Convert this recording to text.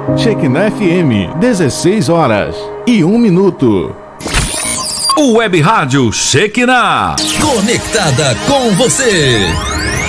Shekinah FM, 16h01. O Web Rádio Shekinah, conectada com você.